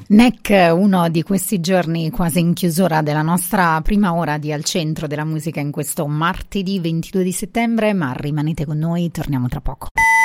NEC, uno di questi giorni quasi in chiusura della nostra prima ora di Al Centro della Musica in questo martedì 22 di settembre, ma rimanete con noi, torniamo tra poco.